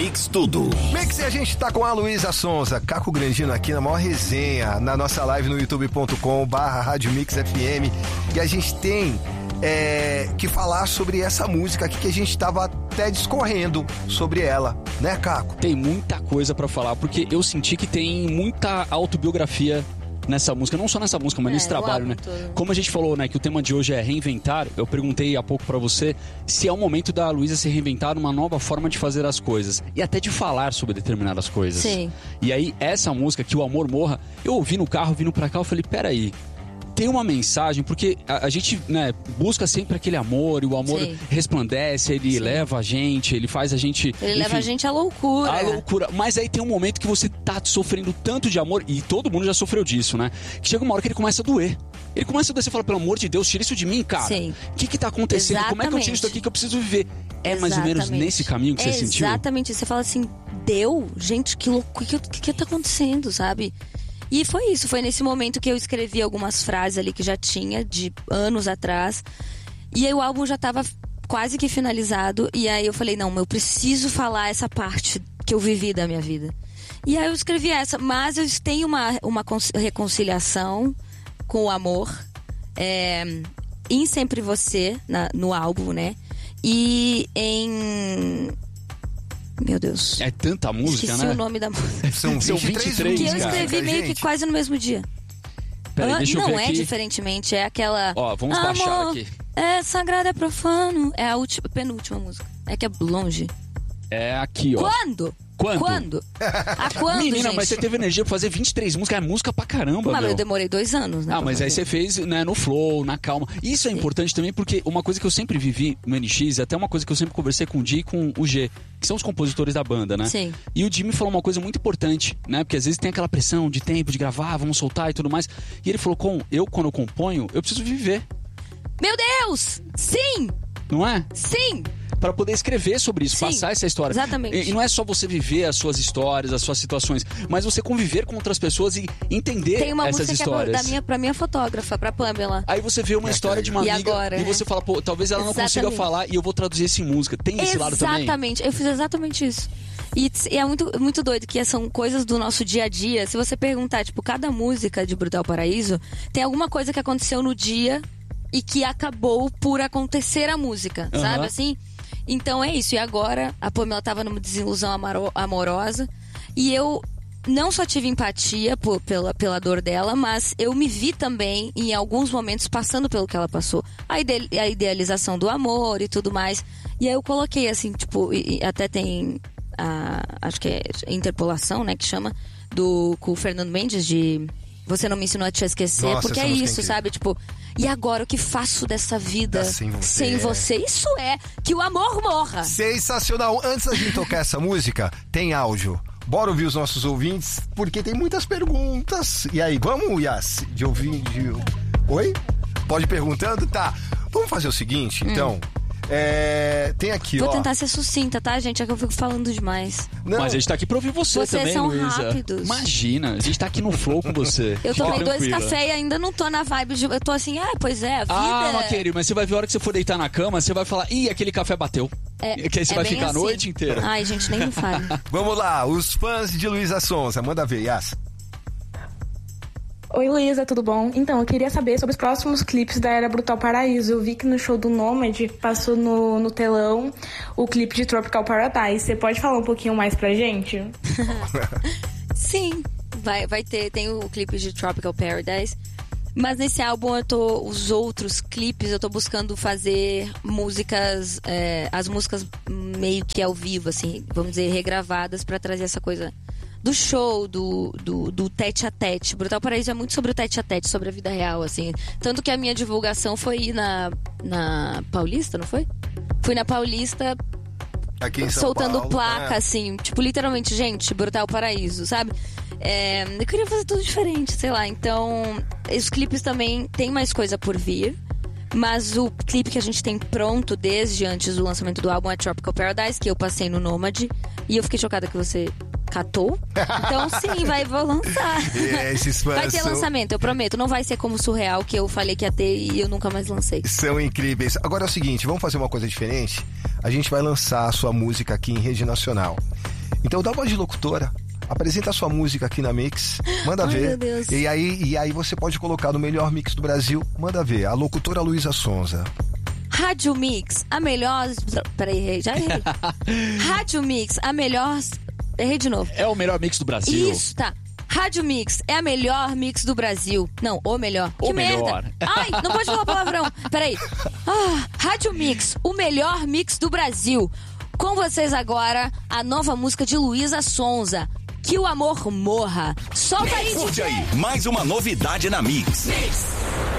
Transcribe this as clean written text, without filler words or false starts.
Mix Tudo. Mix, e a gente tá com a Luísa Sonza, Caco Grandino aqui na maior resenha, na nossa live no youtube.com/Rádio Mix FM. E a gente tem que falar sobre essa música aqui que a gente tava até discorrendo sobre ela, né, Caco? Tem muita coisa pra falar, porque eu senti que tem muita autobiografia nessa música, não só nessa música, mas nesse trabalho, né? Todo. Como a gente falou, né, que o tema de hoje é reinventar, eu perguntei há pouco pra você se é o momento da Luísa se reinventar uma nova forma de fazer as coisas e até de falar sobre determinadas coisas. Sim. E aí, essa música, Que o Amor Morra, eu ouvi no carro, vindo pra cá, eu falei, peraí, tem uma mensagem, porque a gente, né, busca sempre aquele amor, e o amor Sim. resplandece, ele leva a gente, ele faz a gente... Ele leva a gente à loucura. A loucura. Mas aí tem um momento que você tá sofrendo tanto de amor, e todo mundo já sofreu disso, né? Que chega uma hora que ele começa a doer. Ele começa a doer, você fala, pelo amor de Deus, tira isso de mim, cara. Sim. O que tá acontecendo? Como é que eu tiro isso daqui que eu preciso viver? É mais ou menos nesse caminho que você sentiu? Exatamente. Você fala assim, deu? Gente, que louco, o que tá acontecendo, sabe? E foi isso, foi nesse momento que eu escrevi algumas frases ali que já tinha, de anos atrás. E aí o álbum já tava quase que finalizado. E aí eu falei, não, eu preciso falar essa parte que eu vivi da minha vida. E aí eu escrevi essa, mas eu tenho uma reconciliação com o amor. Em Sempre Você, no álbum, né? E em... Meu Deus. É tanta música, Esqueci né? o nome da música. São 23 Que eu cara. escrevi meio que quase no mesmo dia. Peraí, deixa eu ver Não é aqui. diferentemente, é aquela... Ó, vamos baixar aqui. É sagrado, é profano. É a penúltima música. É que é longe. É aqui, ó. Quando? Quando? A quando, Menina, gente? mas você teve energia pra fazer 23 músicas, é música pra caramba, Mas meu. eu demorei 2 anos, né? Ah, mas aí você fez, né, no flow, na calma. Isso é importante também porque uma coisa que eu sempre vivi no NX, até uma coisa que eu sempre conversei com o Di e com o G, que são os compositores da banda, né? Sim. E o Di me falou uma coisa muito importante, né? Porque às vezes tem aquela pressão de tempo, de gravar, vamos soltar e tudo mais. E ele falou, quando eu componho, eu preciso viver. Meu Deus! Sim! Não é? Sim! Pra poder escrever sobre isso, Sim, passar essa história. exatamente. E não é só você viver as suas histórias, as suas situações, mas você conviver com outras pessoas e entender Tem uma essas música histórias. que é pra minha fotógrafa, pra Pamela. Aí você vê uma história de uma E amiga agora, e né? você fala, pô, talvez ela não consiga Exatamente. falar e eu vou traduzir isso em música. Tem esse lado também? Exatamente, eu fiz exatamente isso. E é muito, muito doido que são coisas do nosso dia a dia. Se você perguntar, tipo, cada música de Brutal Paraíso tem alguma coisa que aconteceu no dia e que acabou por acontecer a música, sabe assim? Então é isso. E agora a Pamela tava numa desilusão amorosa e eu não só tive empatia pela dor dela, mas eu me vi também em alguns momentos passando pelo que ela passou. A idealização do amor e tudo mais. E aí eu coloquei assim, tipo, e até tem acho que é interpolação, né, que chama, com o Fernando Mendes, de Você Não Me Ensinou a Te Esquecer. Nossa, porque essa é música é isso, incrível. sabe? Tipo, e agora o que faço dessa vida Sem você. sem você? Isso é que o amor morra. Sensacional. Antes da gente tocar essa música, tem áudio. Bora ouvir os nossos ouvintes, porque tem muitas perguntas. E aí, vamos, Yas, de ouvir... Oi? Pode ir perguntando? Tá. Vamos fazer o seguinte, então... tem aqui, Vou ó. tentar ser sucinta, tá, gente? É que eu fico falando demais. Não, Mas a gente tá aqui pra ouvir você Vocês também, são Luísa. rápidos. Imagina, a gente tá aqui no flow com você. Eu Fica tomei 2 tranquila. cafés e ainda não tô na vibe eu tô assim, pois é, a vida... Ah, mas querido, mas você vai ver a hora que você for deitar na cama, você vai falar, ih, aquele café bateu. Que aí você vai bem ficar a assim. noite inteira. Ai, gente, nem me fale. Vamos lá, os fãs de Luísa Sonza. Manda ver, Yas. Oi, Luísa, tudo bom? Então, eu queria saber sobre os próximos clipes da Era Brutal Paraíso. Eu vi que no show do Nômade passou no telão o clipe de Tropical Paradise. Você pode falar um pouquinho mais pra gente? Sim, vai ter, tem o clipe de Tropical Paradise. Mas nesse álbum os outros clipes eu tô buscando fazer músicas, as músicas meio que ao vivo, assim, vamos dizer, regravadas pra trazer essa coisa do show, do tete a tete. Brutal Paraíso é muito sobre o tete a tete, sobre a vida real, assim. Tanto que a minha divulgação foi ir na Paulista, não foi? Fui na Paulista Aqui em São soltando Paulo, placa, né? assim, tipo, literalmente, gente, Brutal Paraíso, sabe? Eu queria fazer tudo diferente, sei lá. Então, os clipes também tem mais coisa por vir. Mas o clipe que a gente tem pronto desde antes do lançamento do álbum é Tropical Paradise, que eu passei no Nômade. E eu fiquei chocada que você catou. Então sim, vou lançar. Esses fãs Vai ter lançamento, eu prometo. Não vai ser como Surreal, que eu falei que ia ter e eu nunca mais lancei. São incríveis. Agora é o seguinte, vamos fazer uma coisa diferente? A gente vai lançar a sua música aqui em rede nacional. Então dá uma de locutora. Apresenta a sua música aqui na Mix, manda Ai, ver. meu Deus. E aí você pode colocar no melhor mix do Brasil, manda ver. A locutora Luísa Sonza. Rádio Mix, a melhor... Peraí, já errei. Rádio Mix, a melhor... Errei de novo. É o melhor mix do Brasil. Isso, tá. Rádio Mix é a melhor mix do Brasil. Não, o melhor. O Que melhor. merda. Ai, não pode falar palavrão. Peraí. Rádio Mix, o melhor mix do Brasil. Com vocês agora, a nova música de Luísa Sonza. Que o amor morra. Solta aí, Curte aí, mais uma novidade na Mix.